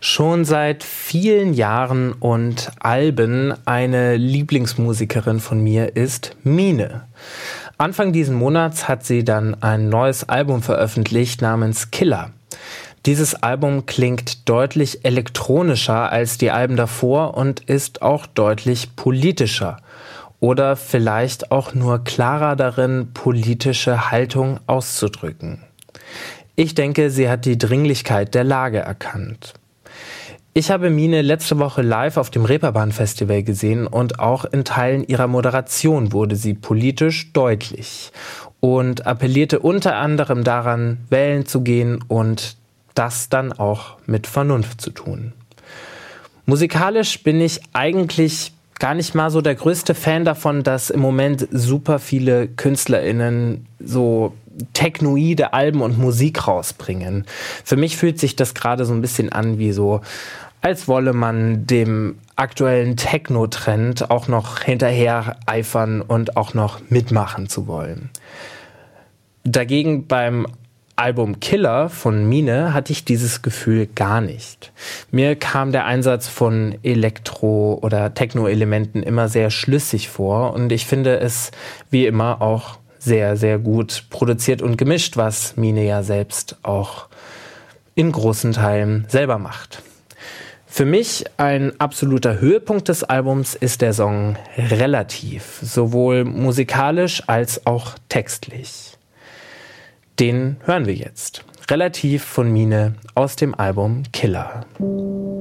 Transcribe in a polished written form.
Schon seit vielen Jahren und Alben eine Lieblingsmusikerin von mir ist Mine. Anfang diesen Monats hat sie dann ein neues Album veröffentlicht namens Killer. Dieses Album klingt deutlich elektronischer als die Alben davor und ist auch deutlich politischer. Oder vielleicht auch nur klarer darin, politische Haltung auszudrücken. Ich denke, sie hat die Dringlichkeit der Lage erkannt. Ich habe Mine letzte Woche live auf dem Reeperbahn-Festival gesehen und auch in Teilen ihrer Moderation wurde sie politisch deutlich und appellierte unter anderem daran, wählen zu gehen und das dann auch mit Vernunft zu tun. Musikalisch bin ich eigentlich gar nicht mal so der größte Fan davon, dass im Moment super viele KünstlerInnen so technoide Alben und Musik rausbringen. Für mich fühlt sich das gerade so ein bisschen an wie so, als wolle man dem aktuellen Techno-Trend auch noch hinterher eifern und auch noch mitmachen zu wollen. Dagegen beim Album Killer von Mine hatte ich dieses Gefühl gar nicht. Mir kam der Einsatz von Elektro- oder Techno-Elementen immer sehr schlüssig vor und ich finde es wie immer auch sehr, sehr gut produziert und gemischt, was Mine ja selbst auch in großen Teilen selber macht. Für mich ein absoluter Höhepunkt des Albums ist der Song Relativ, sowohl musikalisch als auch textlich. Den hören wir jetzt. Relativ von Mine aus dem Album Killer.